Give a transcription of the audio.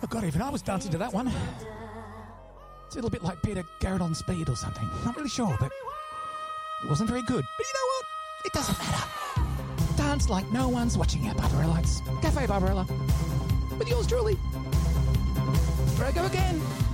Oh God, even I was dancing to that one. It's a little bit like Peter Garrett on speed or something. Not really sure, but it wasn't very good. But you know what? It doesn't matter. Dance like no one's watching at Barbarella. It's Cafe Barbarella. With yours truly. Here I go again.